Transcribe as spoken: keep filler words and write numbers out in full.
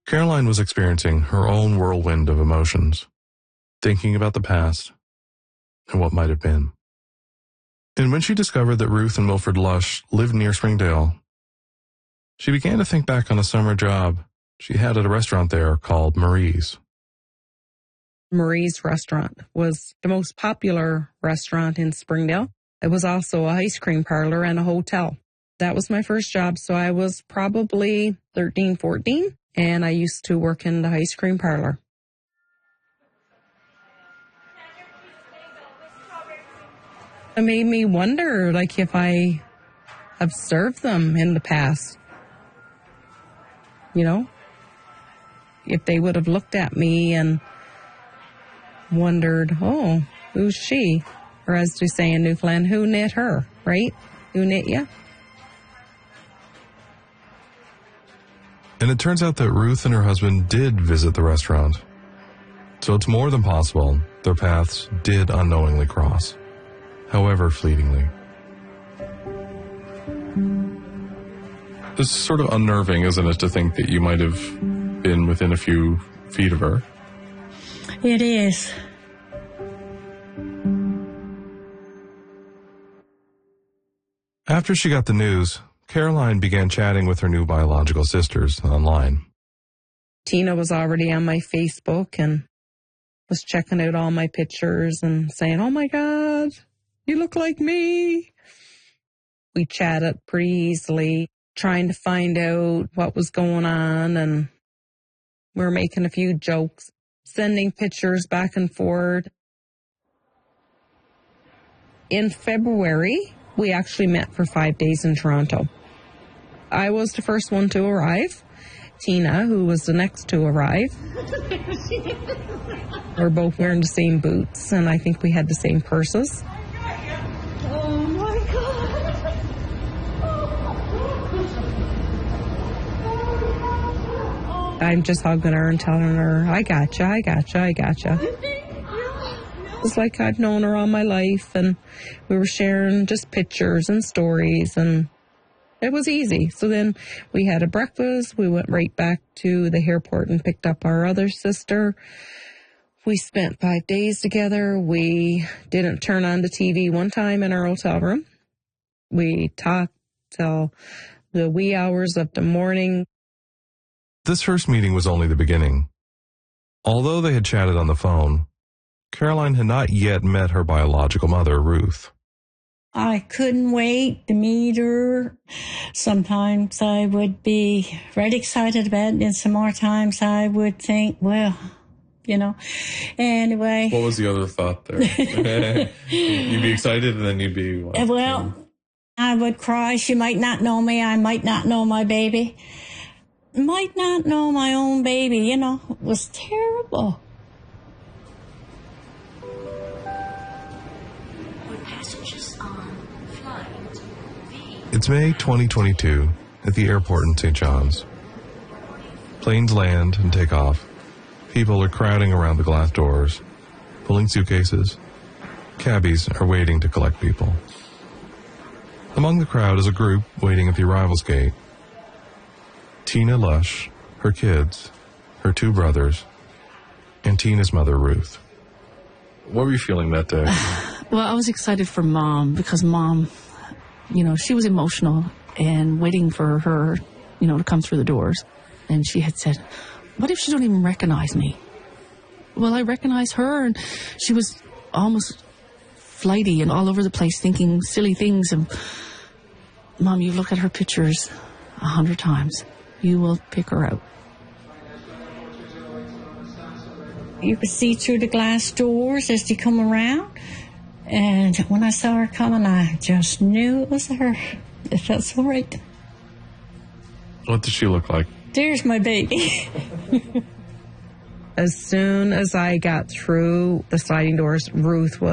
Caroline was experiencing her own whirlwind of emotions, thinking about the past and what might have been. And when she discovered that Ruth and Wilfred Lush lived near Springdale, she began to think back on a summer job she had at a restaurant there called Marie's. Marie's restaurant was the most popular restaurant in Springdale. It was also a ice cream parlor and a hotel. That was my first job, so I was probably thirteen, fourteen, and I used to work in the ice cream parlor. It made me wonder, like, if I have served them in the past. You know? If they would have looked at me and wondered, oh, who's she? Or as we say in Newfoundland, who knit her, right? Who knit ya? And it turns out that Ruth and her husband did visit the restaurant. So it's more than possible their paths did unknowingly cross, however fleetingly. It's sort of unnerving, isn't it, to think that you might have been within a few feet of her? It is. After she got the news, Caroline began chatting with her new biological sisters online. Tina was already on my Facebook and was checking out all my pictures and saying, oh my God, you look like me. We chatted pretty easily, trying to find out what was going on, and we were making a few jokes, sending pictures back and forth. In February, we actually met for five days in Toronto. I was the first one to arrive. Tina, who was the next to arrive. We're both wearing the same boots, and I think we had the same purses. Oh, my God. I'm just hugging her and telling her, I gotcha, I gotcha, I gotcha. It's like I've known her all my life, and we were sharing just pictures and stories, and it was easy. So then we had a breakfast. We went right back to the airport and picked up our other sister. We spent five days together. We didn't turn on the T V one time in our hotel room. We talked till the wee hours of the morning. This first meeting was only the beginning. Although they had chatted on the phone, Caroline had not yet met her biological mother, Ruth. I couldn't wait to meet her. Sometimes I would be right excited about it, and some more times I would think, well, you know, anyway. What was the other thought there? You'd be excited, and then you'd be, what? Well, I would cry. She might not know me. I might not know my baby. Might not know my own baby, you know. It was terrible. It's May twenty twenty-two at the airport in Saint John's. Planes land and take off. People are crowding around the glass doors, pulling suitcases. Cabbies are waiting to collect people. Among the crowd is a group waiting at the arrivals gate. Tina Lush, her kids, her two brothers, and Tina's mother, Ruth. What were you feeling that day? Well, I was excited for Mom because Mom, you know, she was emotional and waiting for her, you know, to come through the doors. And she had said, what if she don't even recognize me? Well, I recognize her, and she was almost flighty and all over the place thinking silly things. And Mom, you've looked at her pictures a hundred times. You will pick her out. You could see through the glass doors as they come around. And when I saw her coming, I just knew it was her. It felt so right. What did she look like? There's my baby. As soon as I got through the sliding doors, Ruth was